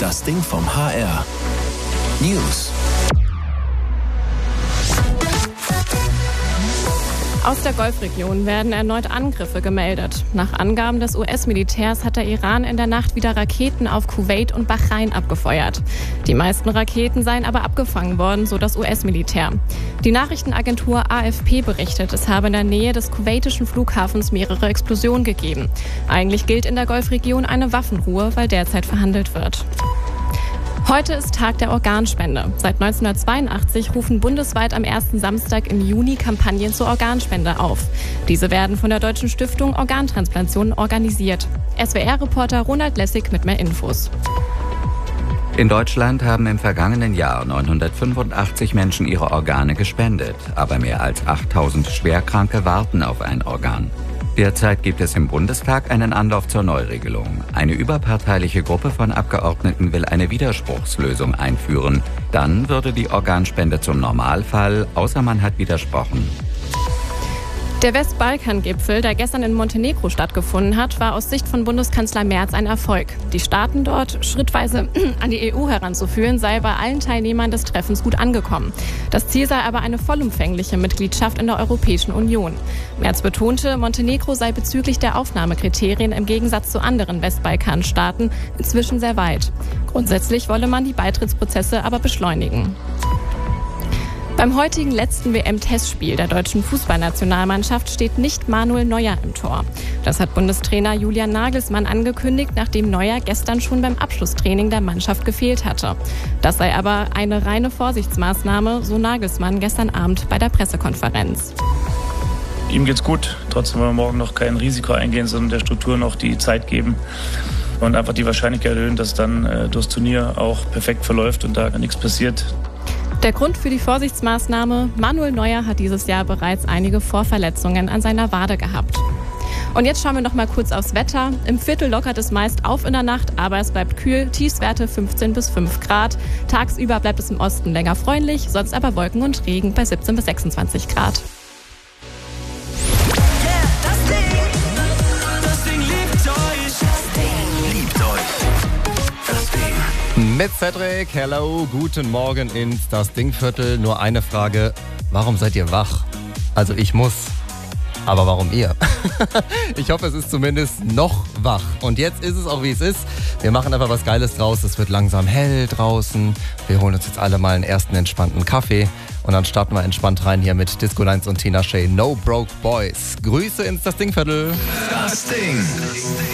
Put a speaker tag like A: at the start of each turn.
A: Das Ding vom HR. News.
B: Aus der Golfregion werden erneut Angriffe gemeldet. Nach Angaben des US-Militärs hat der Iran in der Nacht wieder Raketen auf Kuwait und Bahrain abgefeuert. Die meisten Raketen seien aber abgefangen worden, so das US-Militär. Die Nachrichtenagentur AFP berichtet, es habe in der Nähe des kuwaitischen Flughafens mehrere Explosionen gegeben. Eigentlich gilt in der Golfregion eine Waffenruhe, weil derzeit verhandelt wird. Heute ist Tag der Organspende. Seit 1982 rufen bundesweit am ersten Samstag im Juni Kampagnen zur Organspende auf. Diese werden von der Deutschen Stiftung Organtransplantation organisiert. SWR-Reporter Ronald Lessig mit mehr Infos.
C: In Deutschland haben im vergangenen Jahr 985 Menschen ihre Organe gespendet, aber mehr als 8000 Schwerkranke warten auf ein Organ. Derzeit gibt es im Bundestag einen Anlauf zur Neuregelung. Eine überparteiliche Gruppe von Abgeordneten will eine Widerspruchslösung einführen. Dann würde die Organspende zum Normalfall, außer man hat widersprochen.
B: Der Westbalkan-Gipfel, der gestern in Montenegro stattgefunden hat, war aus Sicht von Bundeskanzler Merz ein Erfolg. Die Staaten dort schrittweise an die EU heranzuführen, sei bei allen Teilnehmern des Treffens gut angekommen. Das Ziel sei aber eine vollumfängliche Mitgliedschaft in der Europäischen Union. Merz betonte, Montenegro sei bezüglich der Aufnahmekriterien im Gegensatz zu anderen Westbalkanstaaten inzwischen sehr weit. Grundsätzlich wolle man die Beitrittsprozesse aber beschleunigen. Beim heutigen letzten WM-Testspiel der deutschen Fußballnationalmannschaft steht nicht Manuel Neuer im Tor. Das hat Bundestrainer Julian Nagelsmann angekündigt, nachdem Neuer gestern schon beim Abschlusstraining der Mannschaft gefehlt hatte. Das sei aber eine reine Vorsichtsmaßnahme, so Nagelsmann gestern Abend bei der Pressekonferenz.
D: Ihm geht's gut. Trotzdem wollen wir morgen noch kein Risiko eingehen, sondern der Struktur noch die Zeit geben und einfach die Wahrscheinlichkeit erhöhen, dass dann das Turnier auch perfekt verläuft und da nichts passiert.
B: Der Grund für die Vorsichtsmaßnahme: Manuel Neuer hat dieses Jahr bereits einige Vorverletzungen an seiner Wade gehabt. Und jetzt schauen wir noch mal kurz aufs Wetter. Im Viertel lockert es meist auf in der Nacht, aber es bleibt kühl. Tiefstwerte 15 bis 5 Grad. Tagsüber bleibt es im Osten länger freundlich, sonst aber Wolken und Regen bei 17 bis 26 Grad.
E: Mit Cedric, hello, guten Morgen ins Das Dingviertel. Nur eine Frage, warum seid ihr wach? Also ich muss, aber warum ihr? Ich hoffe, es ist zumindest noch wach. Und jetzt ist es auch, wie es ist. Wir machen einfach was Geiles draus. Es wird langsam hell draußen. Wir holen uns jetzt alle mal einen ersten entspannten Kaffee. Und dann starten wir entspannt rein hier mit Disco Lines und Tina Shay. No Broke Boys. Grüße ins Das Dingviertel.
A: Das Ding.